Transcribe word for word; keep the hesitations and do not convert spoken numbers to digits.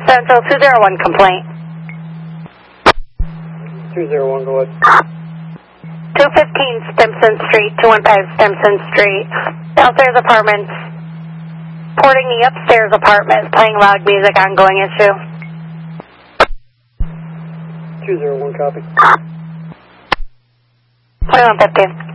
Central two zero one complaint. two zero one, go ahead. two fifteen Stimson Street, two fifteen Stimson Street. Downstairs apartments. Porting the upstairs apartment, playing loud music, ongoing issue. two zero one, copy. twenty-one fifty.